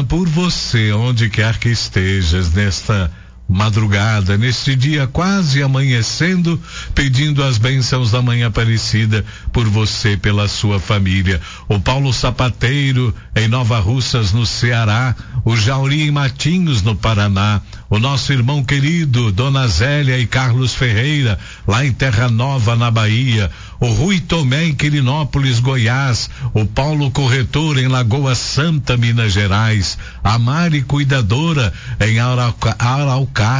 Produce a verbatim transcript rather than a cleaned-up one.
por você, onde quer que estejas, nesta madrugada, neste dia quase amanhecendo, pedindo as bênçãos da Mãe Aparecida por você, pela sua família. O Paulo Sapateiro em Nova Russas, no Ceará, o Jauri em Matinhos, no Paraná, o nosso irmão querido Dona Zélia e Carlos Ferreira, lá em Terra Nova, na Bahia, o Rui Tomé em Quirinópolis, Goiás, o Paulo Corretor em Lagoa Santa, Minas Gerais, a Mari Cuidadora em Arauca, Araucária,